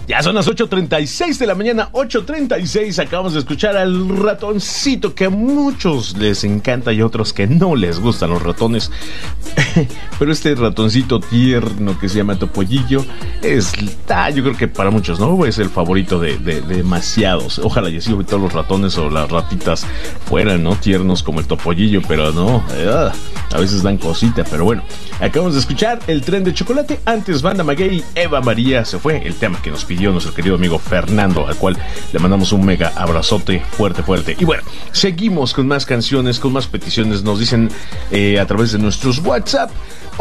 Ya son las 8:36 de la mañana, 8:36. Acabamos de escuchar al ratoncito, que a muchos les encanta y a otros que no les gustan los ratones. Pero este ratoncito tierno que se llama Topollillo yo creo que para muchos, ¿no? Es el favorito de demasiados. Ojalá y así todos los ratones o las ratitas fueran, ¿no? Tiernos como el Topollillo, pero no. A veces dan cosita, pero bueno. Acabamos de escuchar El Tren de Chocolate. Antes, Banda Maguey, Eva María se fue. El tema que nos pidió nuestro querido amigo Fernando, al cual le mandamos un mega abrazote fuerte. Y bueno, seguimos con más canciones, con más peticiones. Nos dicen a través de nuestros WhatsApp: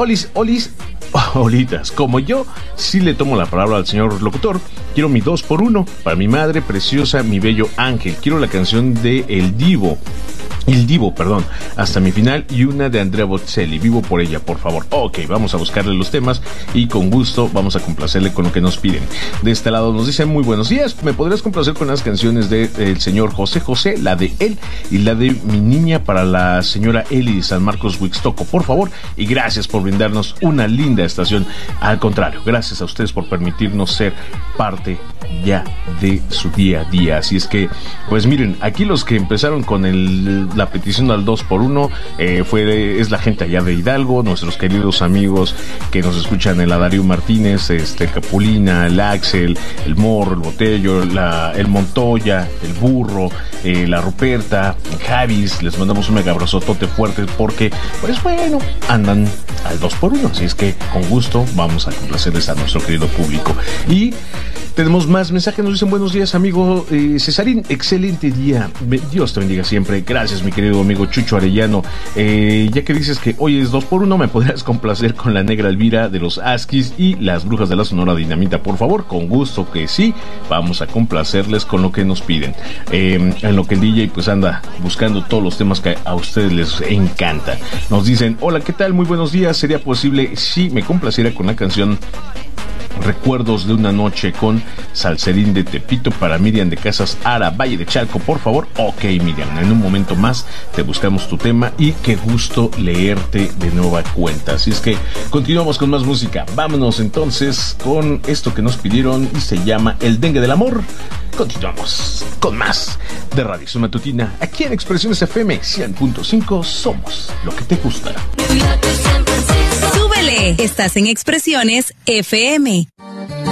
Olitas, como yo sí le tomo la palabra al señor locutor, quiero mi 2x1 para mi madre preciosa, mi bello ángel. Quiero la canción de El Divo, hasta mi final, y una de Andrea Bocelli, Vivo por ella, por favor. Ok, vamos a buscarle los temas y con gusto vamos a complacerle con lo que nos piden. De este lado nos dicen: muy buenos días, ¿me podrías complacer con las canciones del señor José José, la de él y la de Mi Niña para la señora Eli de San Marcos, Huixtoco, por favor? Y gracias por brindarnos una linda estación. Al contrario, gracias a ustedes por permitirnos ser parte ya de su día a día. Así es que, pues miren, aquí los que empezaron con la petición al 2x1 es la gente allá de Hidalgo, nuestros queridos amigos que nos escuchan, el Adario Martínez, Capulina, el Axel, el Morro, el Botello, el Montoya, el Burro, la Ruperta, Javis. Les mandamos un mega abrazotote fuerte porque, pues bueno, andan al 2x1, así es que con gusto vamos a complacerles a nuestro querido público. Y tenemos más mensajes. Nos dicen: buenos días, amigo Cesarín, excelente día, Dios te bendiga siempre. Gracias, mi querido amigo Chucho Arellano. Ya que dices que hoy es 2x1, ¿me podrías complacer con la Negra Elvira de los Asquis y las Brujas de la Sonora Dinamita, por favor? Con gusto que sí, vamos a complacerles con lo que nos piden. En lo que el DJ pues anda buscando todos los temas que a ustedes les encanta. Nos dicen: hola, ¿qué tal? Muy buenos días. ¿Sería posible si me complaciera con la canción Recuerdos de una noche con Salserín de Tepito para Miriam de Casas Ara, Valle de Chalco, por favor? Ok, Miriam, en un momento más te buscamos tu tema y qué gusto leerte de nueva cuenta. Así es que continuamos con más música. Vámonos entonces con esto que nos pidieron y se llama El Dengue del Amor. Continuamos con más de Radio Su Matutina aquí en Expresiones FM 100.5. Somos lo que te gusta. Súbele, estás en Expresiones FM.